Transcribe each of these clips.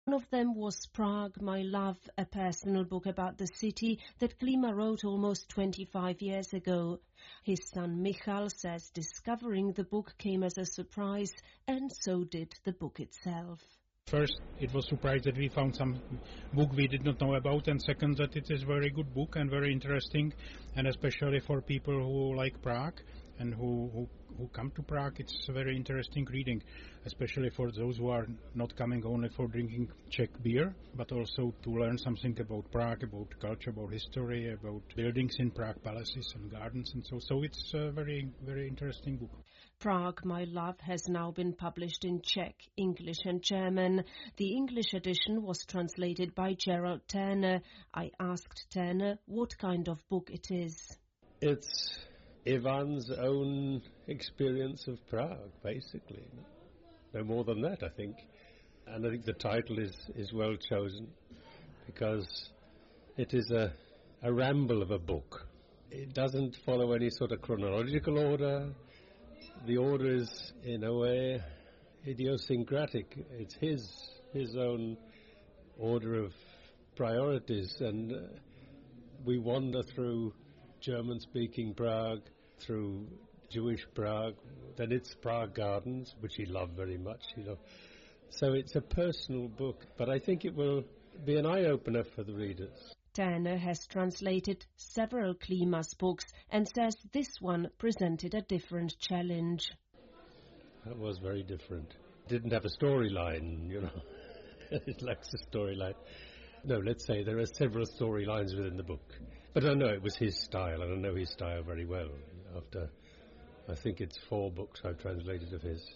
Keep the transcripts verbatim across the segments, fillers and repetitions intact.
One of them was Prague, My Love, a personal book about the city that Klima wrote almost twenty-five years ago. His son Michal says discovering the book came as a surprise, and so did the book itself. First, it was surprised that we found some book we did not know about, and second, that it is a very good book and very interesting, and especially for people who like Prague and who, who, who come to Prague, it's a very interesting reading, especially for those who are not coming only for drinking Czech beer, but also to learn something about Prague, about culture, about history, about buildings in Prague, palaces and gardens, and so. So it's a very, very interesting book. Prague, My Love has now been published in Czech, English and German. The English edition was translated by Gerald Turner. I asked Turner what kind of book it is. It's Ivan's own experience of Prague, basically. No more than that, I think. And I think the title is, is well chosen because it is a, a ramble of a book. It doesn't follow any sort of chronological order. The order is, in a way, idiosyncratic. It's his his own order of priorities, and uh, we wander through German-speaking Prague, through Jewish Prague, then it's Prague Gardens, which he loved very much. You know, so it's a personal book, but I think it will be an eye-opener for the readers. Turner has translated several Klima's books and says this one presented a different challenge. That was very different. It didn't have a storyline, you know. It lacks a storyline. No, let's say there are several storylines within the book. But I know it was his style, and I know his style very well. After, I think it's four books I've translated of his,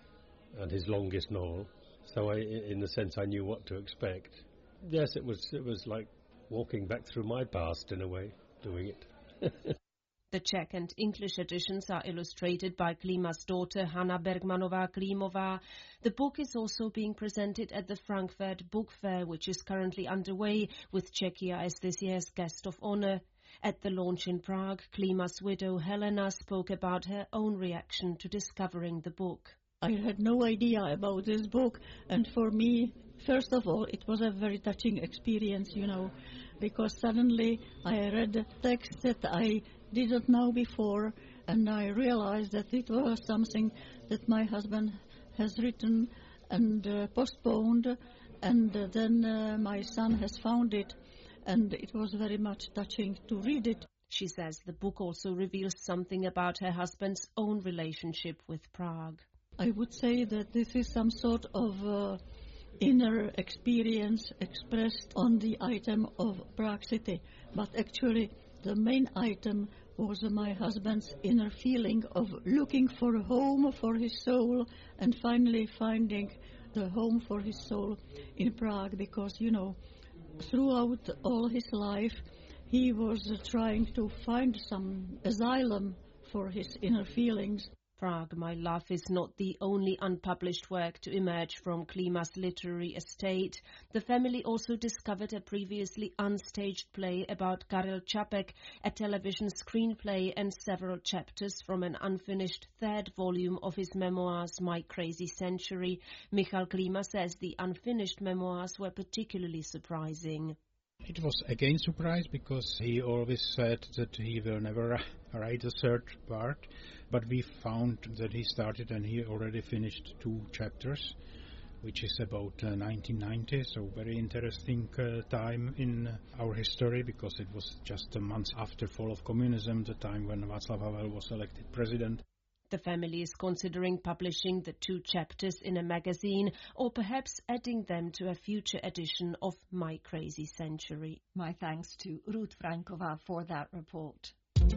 and his longest novel. So I, in the sense, I knew what to expect. Yes, it was it was like walking back through my past, in a way, doing it. The Czech and English editions are illustrated by Klima's daughter Hanna Bergmanová-Klimová. The book is also being presented at the Frankfurt Book Fair, which is currently underway, with Czechia as this year's guest of honor. At the launch in Prague, Klima's widow Helena spoke about her own reaction to discovering the book. I had no idea about this book, and for me, first of all, it was a very touching experience, you know, because suddenly I read a text that I didn't know before, and I realized that it was something that my husband has written and uh, postponed, and uh, then uh, my son has found it, and it was very much touching to read it. She says the book also reveals something about her husband's own relationship with Prague. I would say that this is some sort of uh, inner experience expressed on the item of Prague City, but actually the main item was my husband's inner feeling of looking for a home for his soul and finally finding the home for his soul in Prague, because, you know, throughout all his life he was uh, trying to find some asylum for his inner feelings. Prague, My Love is not the only unpublished work to emerge from Klima's literary estate. The family also discovered a previously unstaged play about Karel Čapek, a television screenplay, and several chapters from an unfinished third volume of his memoirs, My Crazy Century. Michal Klima says the unfinished memoirs were particularly surprising. It was again surprise because he always said that he will never write a third part, but we found that he started and he already finished two chapters, which is about uh, nineteen ninety, so very interesting uh, time in our history, because it was just a month after fall of communism, the time when Václav Havel was elected president. The family is considering publishing the two chapters in a magazine, or perhaps adding them to a future edition of My Crazy Century. My thanks to Ruth Franková for that report.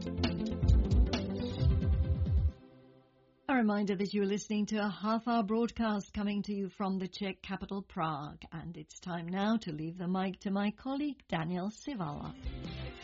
A reminder that you're listening to a half-hour broadcast coming to you from the Czech capital Prague, and it's time now to leave the mic to my colleague Daniel Sivala.